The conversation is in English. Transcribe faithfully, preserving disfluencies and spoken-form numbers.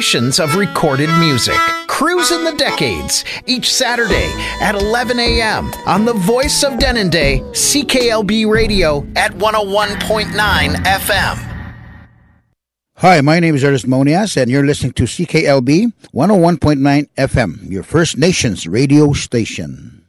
generations of recorded music. Cruising the Decades, each Saturday at eleven a.m. on the voice of Denendeh, C K L B Radio at one oh one point nine F M. Hi, my name is Ernest Monias, and you're listening to C K L B one oh one point nine F M, your First Nations radio station.